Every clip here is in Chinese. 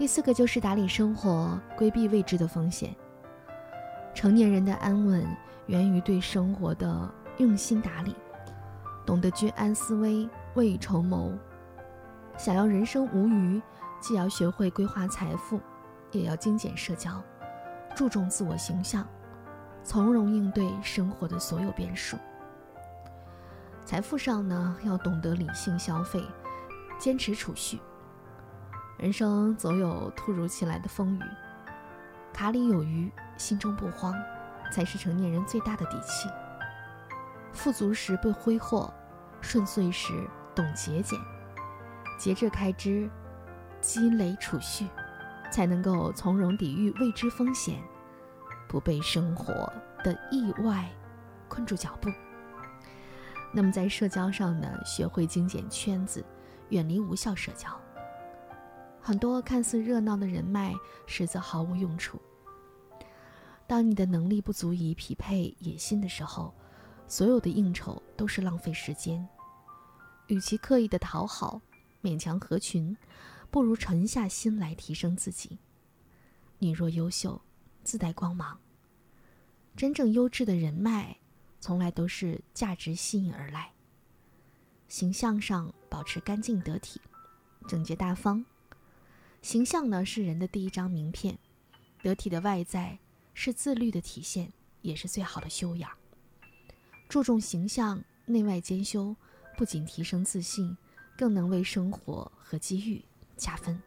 第4个就是打理生活，规避未知的风险。成年人的安稳源于对生活的用心打理，懂得居安思危，未雨绸缪。想要人生无虞，既要学会规划财富，也要精简社交，注重自我形象，从容应对生活的所有变数。财富上呢，要懂得理性消费，坚持储蓄。人生总有突如其来的风雨，卡里有余，心中不慌，才是成年人最大的底气。富足时不挥霍，顺遂时懂节俭，节制开支，积累储蓄，才能够从容抵御未知风险，不被生活的意外困住脚步。那么在社交上呢，学会精简圈子，远离无效社交。很多看似热闹的人脉，实则毫无用处。当你的能力不足以匹配野心的时候，所有的应酬都是浪费时间。与其刻意的讨好，勉强合群，不如沉下心来提升自己。你若优秀，自带光芒。真正优质的人脉，从来都是价值吸引而来。形象上保持干净得体，整洁大方。形象呢，是人的第一张名片，得体的外在是自律的体现，也是最好的修养。注重形象，内外兼修，不仅提升自信，更能为生活和机遇加分。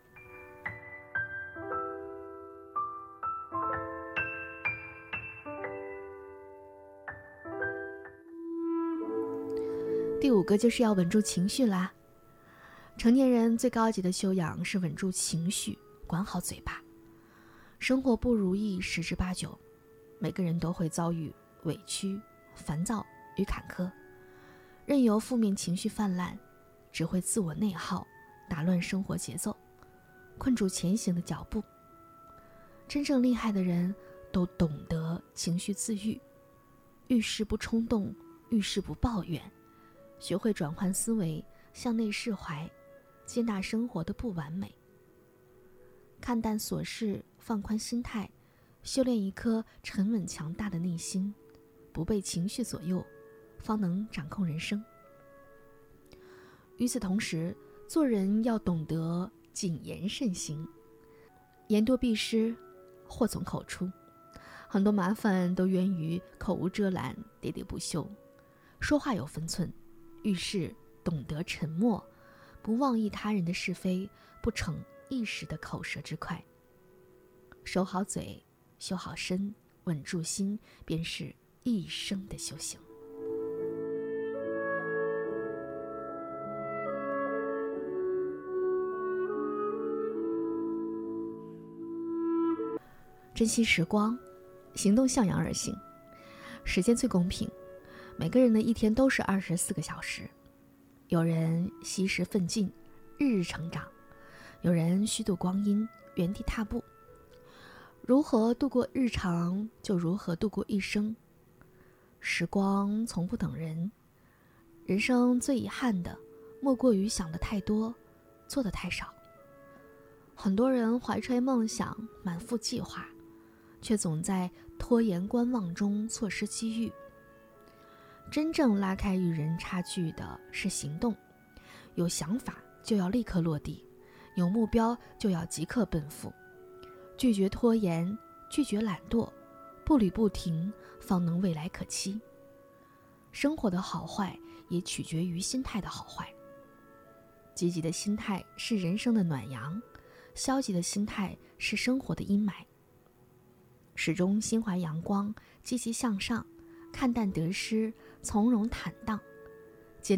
第5个就是要稳住情绪啦。成年人最高级的修养是稳住情绪，管好嘴巴。生活不如意十之八九，每个人都会遭遇委屈、烦躁与坎坷。任由负面情绪泛滥，只会自我内耗，打乱生活节奏，困住前行的脚步。真正厉害的人都懂得情绪自愈，遇事不冲动，遇事不抱怨，学会转换思维，向内释怀，接纳生活的不完美。看淡琐事，放宽心态，修炼一颗沉稳强大的内心，不被情绪左右，方能掌控人生。与此同时，做人要懂得谨言慎行，言多必失，祸从口出。很多麻烦都源于口无遮拦，喋喋不休。说话有分寸，遇事懂得沉默，不妄议他人的是非，不逞一时的口舌之快。守好嘴，修好身，稳住心，便是一生的修行。珍惜时光，行动向阳而行。时间最公平，每个人的一天都是24个小时。有人惜时奋进，日日成长；有人虚度光阴，原地踏步。如何度过日常，就如何度过一生。时光从不等人，人生最遗憾的，莫过于想得太多，做得太少。很多人怀揣梦想，满腹计划，却总在拖延观望中错失机遇。真正拉开与人差距的是行动，有想法就要立刻落地，有目标就要即刻奔赴，拒绝拖延，拒绝懒惰，步履不停，方能未来可期。生活的好坏也取决于心态的好坏。积极的心态是人生的暖阳，消极的心态是生活的阴霾。始终心怀阳光，积极向上，看淡得失，从容坦荡，